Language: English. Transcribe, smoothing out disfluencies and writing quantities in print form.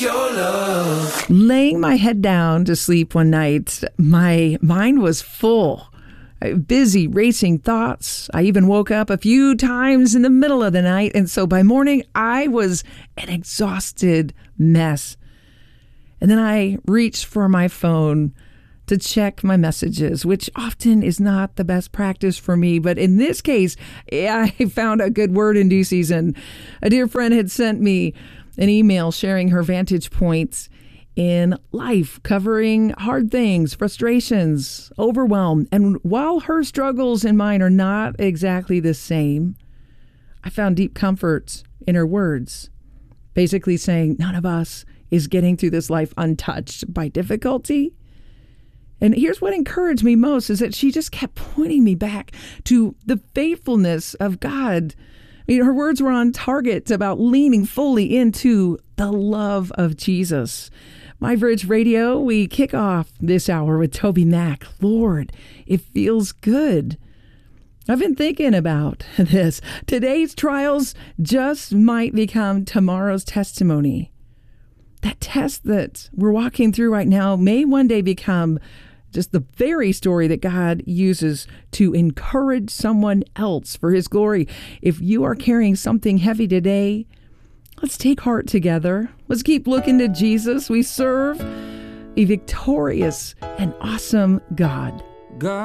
your love. Laying my head down to sleep one night, my mind was full. Busy, racing thoughts. I even woke up a few times in the middle of the night. And so by morning, I was an exhausted mess. And then I reached for my phone to check my messages, which often is not the best practice for me. But in this case, I found a good word in due season. A dear friend had sent me an email sharing her vantage points in life, covering hard things, frustrations, overwhelm. And while her struggles and mine are not exactly the same, I found deep comfort in her words, basically saying none of us is getting through this life untouched by difficulty. And here's what encouraged me most is that she just kept pointing me back to the faithfulness of God. I mean, her words were on target about leaning fully into the love of Jesus. My Bridge Radio, we kick off this hour with Toby Mac. Lord, it feels good. I've been thinking about this. Today's trials just might become tomorrow's testimony. That test that we're walking through right now may one day become just the very story that God uses to encourage someone else for his glory. If you are carrying something heavy today, let's take heart together. Let's keep looking to Jesus. We serve a victorious and awesome God.